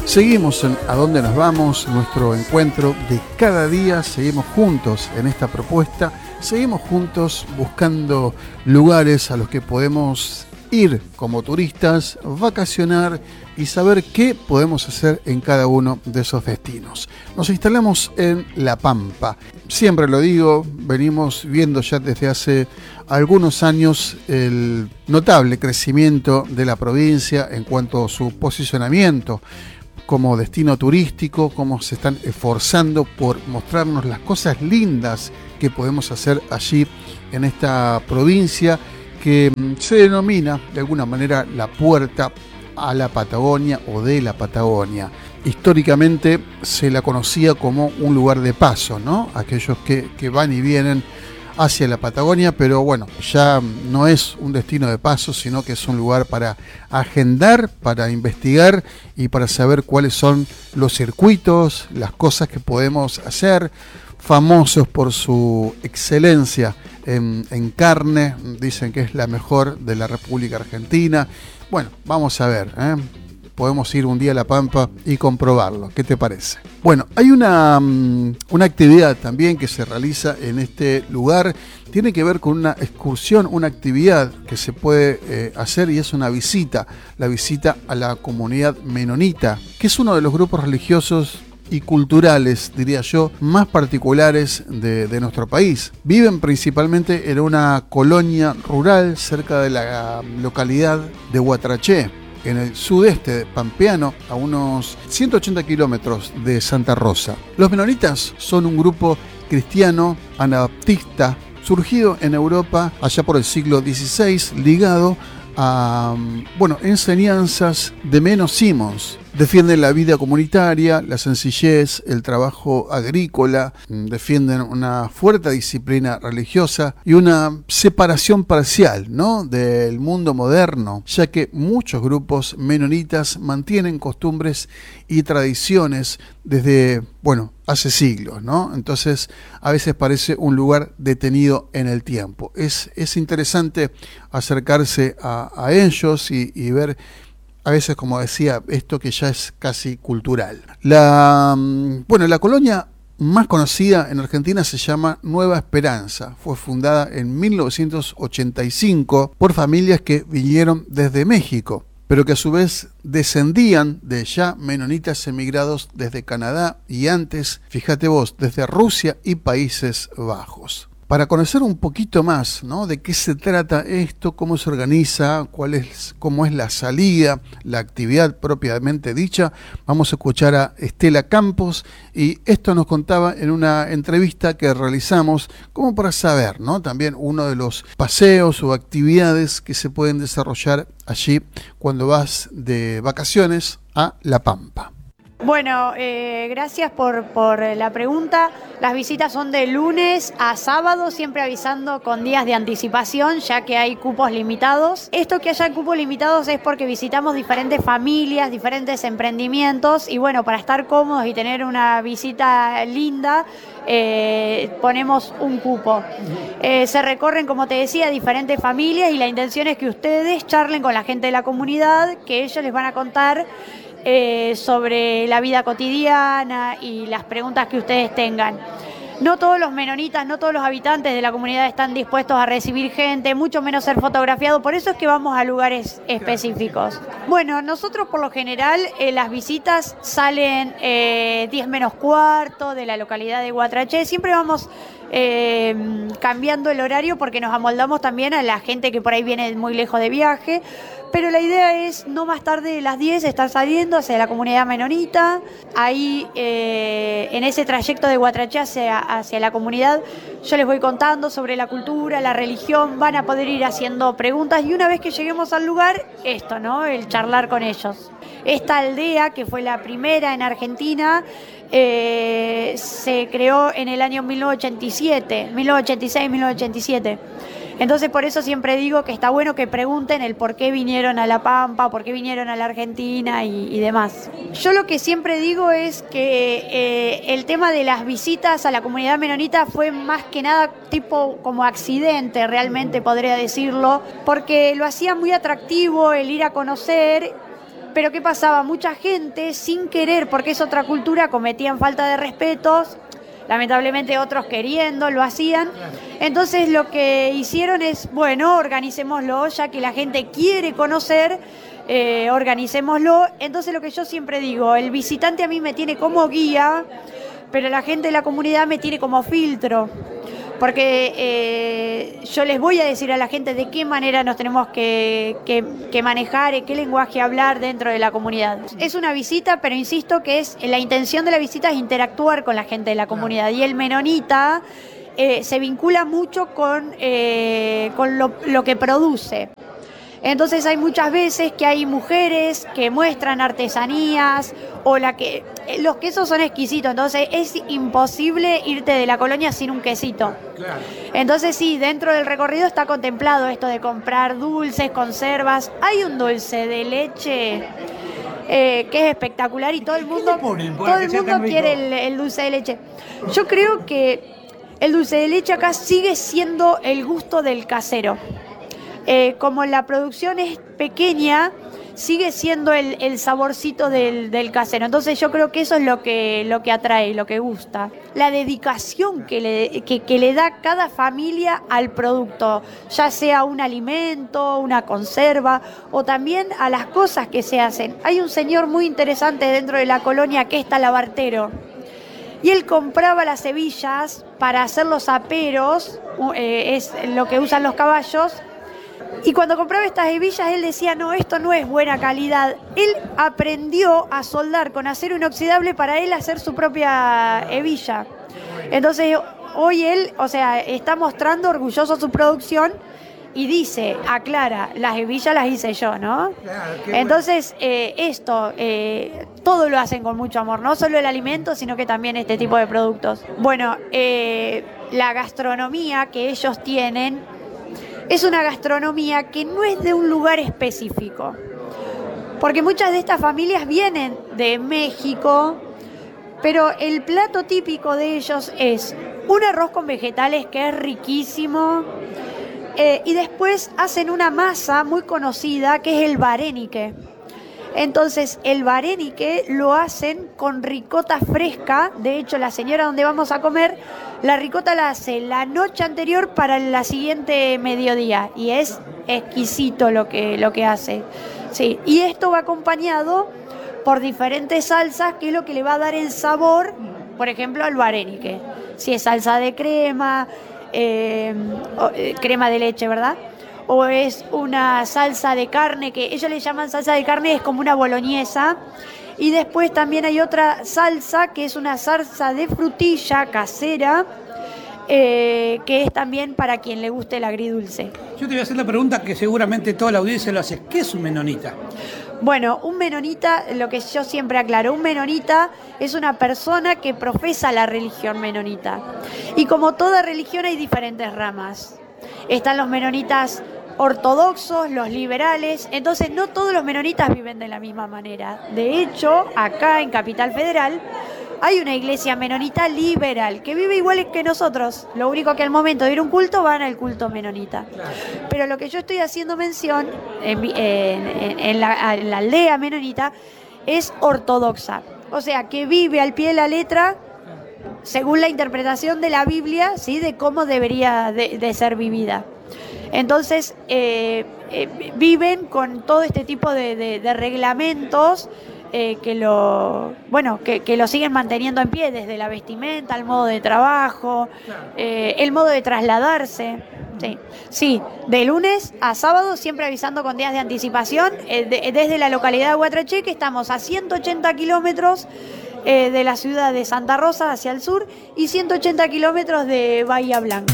Seguimos en ¿A dónde nos vamos? Nuestro encuentro de cada día. Seguimos juntos en esta propuesta. Seguimos juntos buscando lugares a los que podemos ir como turistas, vacacionar y saber qué podemos hacer en cada uno de esos destinos. Nos instalamos en La Pampa. Siempre lo digo, venimos viendo ya desde hace algunos años el notable crecimiento de la provincia en cuanto a su posicionamiento como destino turístico, cómo se están esforzando por mostrarnos las cosas lindas que podemos hacer allí en esta provincia que se denomina de alguna manera la puerta a la Patagonia o de la Patagonia. Históricamente se la conocía como un lugar de paso, ¿no? Aquellos que van y vienen hacia la Patagonia, pero bueno, ya no es un destino de paso, sino que es un lugar para agendar, para investigar y para saber cuáles son los circuitos, las cosas que podemos hacer. Famosos por su excelencia en carne, dicen que es la mejor de la República Argentina. Bueno, vamos a ver, podemos ir un día a La Pampa y comprobarlo. ¿Qué te parece? Bueno, hay una actividad también que se realiza en este lugar. Tiene que ver con una excursión, una actividad que se puede hacer y es una visita. La visita a la comunidad menonita, que es uno de los grupos religiosos y culturales, diría yo, más particulares de nuestro país. Viven principalmente en una colonia rural cerca de la localidad de Guatraché, en el sudeste pampeano, a unos 180 kilómetros de Santa Rosa. Los menonitas son un grupo cristiano anabaptista surgido en Europa allá por el siglo XVI, ligado a enseñanzas de Menno Simons. Defienden la vida comunitaria, la sencillez, el trabajo agrícola, defienden una fuerte disciplina religiosa y una separación parcial, ¿no?, del mundo moderno, ya que muchos grupos menonitas mantienen costumbres y tradiciones desde, hace siglos, ¿no? Entonces, a veces parece un lugar detenido en el tiempo. Es interesante acercarse a ellos y ver, a veces, como decía, esto que ya es casi cultural. La colonia más conocida en Argentina se llama Nueva Esperanza. Fue fundada en 1985 por familias que vinieron desde México, pero que a su vez descendían de ya menonitas emigrados desde Canadá y antes, fíjate vos, desde Rusia y Países Bajos. Para conocer un poquito más, ¿no?, de qué se trata esto, cómo se organiza, cómo es la salida, la actividad propiamente dicha, vamos a escuchar a Estela Campos, y esto nos contaba en una entrevista que realizamos como para saber, ¿no?, también uno de los paseos o actividades que se pueden desarrollar allí cuando vas de vacaciones a La Pampa. Bueno, gracias por la pregunta. Las visitas son de lunes a sábado, siempre avisando con días de anticipación, ya que hay cupos limitados. Esto que haya cupos limitados es porque visitamos diferentes familias, diferentes emprendimientos, y bueno, para estar cómodos y tener una visita linda, ponemos un cupo. Se recorren, como te decía, diferentes familias, y la intención es que ustedes charlen con la gente de la comunidad, que ellos les van a contar sobre la vida cotidiana y las preguntas que ustedes tengan. No todos los menonitas, no todos los habitantes de la comunidad están dispuestos a recibir gente, mucho menos ser fotografiados, por eso es que vamos a lugares específicos. Bueno, nosotros por lo general las visitas salen 10 menos cuarto de la localidad de Guatraché, siempre vamos cambiando el horario porque nos amoldamos también a la gente que por ahí viene muy lejos de viaje, pero la idea es no más tarde de las 10 estar saliendo hacia la comunidad menonita. Ahí en ese trayecto de Guatraché hacia la comunidad yo les voy contando sobre la cultura, la religión, van a poder ir haciendo preguntas, y una vez que lleguemos al lugar, esto, ¿no?, el charlar con ellos. Esta aldea, que fue la primera en Argentina, se creó en el año 1986-1987. Entonces, por eso siempre digo que está bueno que pregunten el por qué vinieron a La Pampa, por qué vinieron a la Argentina y demás. Yo lo que siempre digo es que el tema de las visitas a la comunidad menonita fue más que nada tipo como accidente, realmente podría decirlo, porque lo hacía muy atractivo el ir a conocer. Pero ¿qué pasaba? Mucha gente, sin querer, porque es otra cultura, cometían falta de respetos. Lamentablemente otros queriendo lo hacían. Entonces lo que hicieron es, bueno, organicémoslo, ya que la gente quiere conocer, organicémoslo. Entonces lo que yo siempre digo, el visitante a mí me tiene como guía, pero la gente de la comunidad me tiene como filtro. Porque yo les voy a decir a la gente de qué manera nos tenemos que manejar, qué lenguaje hablar dentro de la comunidad. Es una visita, pero insisto que la intención de la visita es interactuar con la gente de la comunidad. Y el menonita se vincula mucho con lo que produce. Entonces hay muchas veces que hay mujeres que muestran artesanías o los quesos son exquisitos, entonces es imposible irte de la colonia sin un quesito. Claro. Entonces sí, dentro del recorrido está contemplado esto de comprar dulces, conservas. Hay un dulce de leche que es espectacular y todo el mundo quiere el dulce de leche. Yo creo que el dulce de leche acá sigue siendo el gusto del casero. Como la producción es pequeña, sigue siendo el saborcito del casero. Entonces yo creo que eso es lo que atrae, lo que gusta. La dedicación que le da cada familia al producto, ya sea un alimento, una conserva o también a las cosas que se hacen. Hay un señor muy interesante dentro de la colonia que es talabartero. Y él compraba las hebillas para hacer los aperos, es lo que usan los caballos. Y cuando compraba estas hebillas, él decía, no, esto no es buena calidad. Él aprendió a soldar con acero inoxidable para él hacer su propia hebilla. Entonces, hoy él, está mostrando orgulloso su producción y dice, aclara, las hebillas las hice yo, ¿no? Claro, entonces, todo lo hacen con mucho amor, no solo el alimento, sino que también este tipo de productos. Bueno, la gastronomía que ellos tienen es una gastronomía que no es de un lugar específico, porque muchas de estas familias vienen de México, pero el plato típico de ellos es un arroz con vegetales que es riquísimo, y después hacen una masa muy conocida que es el varénique. Entonces el varénique lo hacen con ricota fresca. De hecho, la señora donde vamos a comer, la ricota la hace la noche anterior para la siguiente mediodía y es exquisito lo que hace. Sí. Y esto va acompañado por diferentes salsas, que es lo que le va a dar el sabor, por ejemplo, al varénique. Si es salsa de crema, crema de leche, ¿verdad? O es una salsa de carne, que ellos le llaman salsa de carne, es como una boloñesa. Y después también hay otra salsa, que es una salsa de frutilla casera, que es también para quien le guste el agridulce. Yo te voy a hacer la pregunta que seguramente toda la audiencia lo hace. ¿Qué es un menonita? Bueno, un menonita, lo que yo siempre aclaro, un menonita es una persona que profesa la religión menonita. Y como toda religión hay diferentes ramas. Están los menonitas ortodoxos, los liberales, entonces no todos los menonitas viven de la misma manera. De hecho, acá en Capital Federal hay una iglesia menonita liberal que vive igual que nosotros. Lo único que al momento de ir a un culto van al culto menonita. Pero lo que yo estoy haciendo mención en la aldea menonita es ortodoxa. O sea, que vive al pie de la letra según la interpretación de la Biblia, ¿sí? De cómo debería de ser vivida. Entonces, viven con todo este tipo de reglamentos que lo siguen manteniendo en pie, desde la vestimenta, el modo de trabajo, el modo de trasladarse. Sí, de lunes a sábado, siempre avisando con días de anticipación, desde la localidad de Huatraché, que estamos a 180 kilómetros de la ciudad de Santa Rosa hacia el sur y 180 kilómetros de Bahía Blanca.